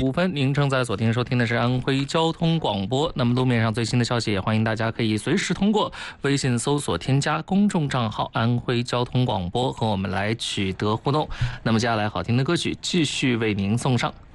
5分，您正在锁定收听的是安徽交通广播。那么路面上最新的消息，也欢迎大家可以随时通过微信搜索添加公众账号安徽交通广播和我们来取得互动。那么接下来好听的歌曲继续为您送上，